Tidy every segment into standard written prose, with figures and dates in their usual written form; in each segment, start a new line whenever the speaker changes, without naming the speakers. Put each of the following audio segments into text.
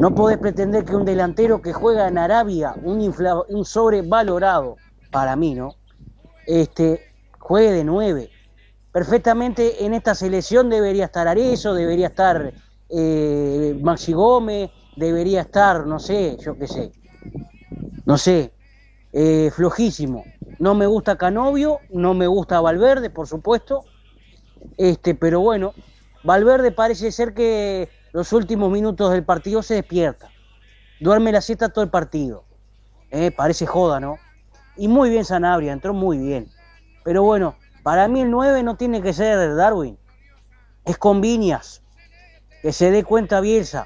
No podés pretender que un delantero que juega en Arabia, un sobrevalorado, para mí, ¿no? Juegue de 9. Perfectamente en esta selección debería estar Arezzo, debería estar Maxi Gómez, debería estar, no sé, yo qué sé. No sé, flojísimo. No me gusta Canovio, no me gusta Valverde, por supuesto. Pero bueno, Valverde parece ser que los últimos minutos del partido se despierta. Duerme la siesta todo el partido. Parece joda, ¿no? Y muy bien Sanabria, entró muy bien. Pero bueno, para mí el 9 no tiene que ser Darwin. Es con Viñas. Que se dé cuenta Bielsa.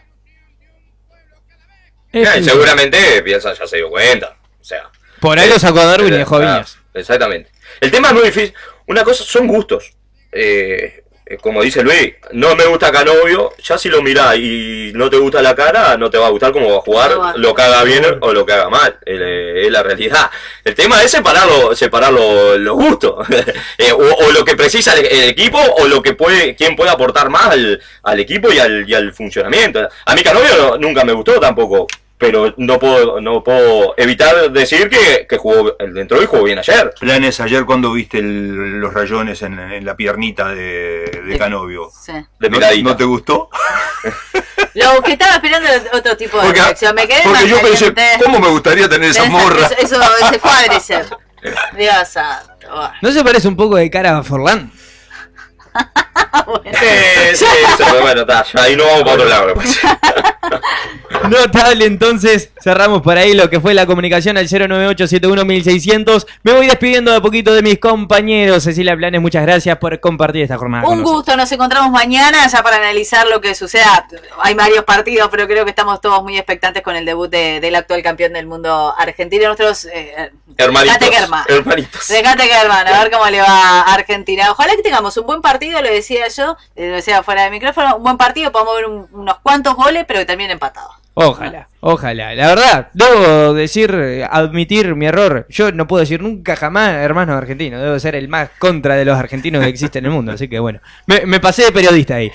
Seguramente Bielsa ya se dio cuenta. O sea,
por ahí lo sacó a Darwin y dejó a Viñas.
Exactamente. El tema es muy difícil. Una cosa son gustos. Como dice Luis, no me gusta Canovio, ya si lo mirás y no te gusta la cara, no te va a gustar cómo va a jugar, lo que haga bien o lo que haga mal, es la realidad. El tema es separar los gustos, o lo que precisa el equipo, o lo que quién puede aportar más al equipo y al funcionamiento. A mí Canovio nunca me gustó tampoco, pero no puedo evitar decir que jugó dentro y jugó bien ayer.
Planes, ayer cuando viste los rayones en la piernita de Canovio.
Sí.
¿No te gustó?
Lo que estaba esperando es otro tipo de reacción. Me quedé
porque yo pensé, ¿cómo me gustaría tener esa morra?
Ese cuádriceps. Dios santo.
¿No se parece un poco de cara a Forlán?
Bueno.
Sí, bueno, ahí no vamos para otro lado.
Notable, entonces cerramos por ahí lo que fue la comunicación al 098-71-1600. Me voy despidiendo de a poquito de mis compañeros. Cecilia Planes, muchas gracias por compartir esta jornada.
Un gusto, nos encontramos mañana ya para analizar lo que suceda. Hay varios partidos, pero creo que estamos todos muy expectantes con el debut del actual campeón del mundo argentino. Nuestros
hermanitos.
Dejate Germán, a ver cómo le va a Argentina. Ojalá que tengamos un buen partido, lo decía yo, lo decía fuera de micrófono, un buen partido, podemos ver unos cuantos goles, pero que también empatados.
Ojalá. La verdad, debo admitir mi error. Yo no puedo decir nunca jamás hermano argentino. Debo ser el más contra de los argentinos que existe en el mundo. Así que bueno, me pasé de periodista ahí.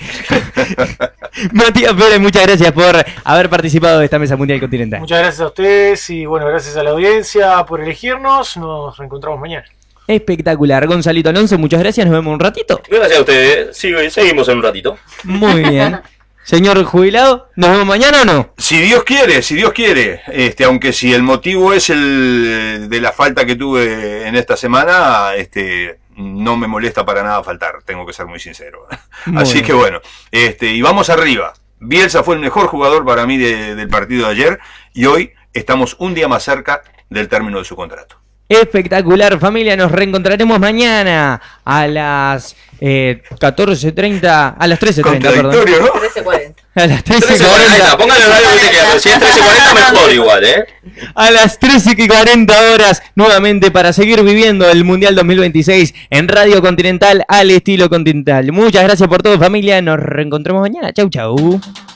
Matías Pérez, muchas gracias por haber participado de esta mesa mundial continental.
Muchas gracias a ustedes y bueno, gracias a la audiencia por elegirnos. Nos reencontramos mañana.
Espectacular. Gonzalito Alonso, muchas gracias. Nos vemos un ratito.
Gracias a ustedes. Seguimos en un ratito.
Muy bien. Señor jubilado, ¿nos vemos mañana o no?
Si Dios quiere. Aunque si el motivo es el de la falta que tuve en esta semana, no me molesta para nada faltar, tengo que ser muy sincero. Así que bueno, y vamos arriba. Bielsa fue el mejor jugador para mí del partido de ayer y hoy estamos un día más cerca del término de su contrato.
Espectacular, familia, nos reencontraremos mañana a las 14:30, a las 13:30, perdón.
¿No?
13:40.
A las 13:40.
Póngale el horario que te queda, si es 13:40 mejor igual,
A las 13:40 horas, nuevamente para seguir viviendo el Mundial 2026 en Radio Continental al estilo continental. Muchas gracias por todo, familia, nos reencontramos mañana. Chau.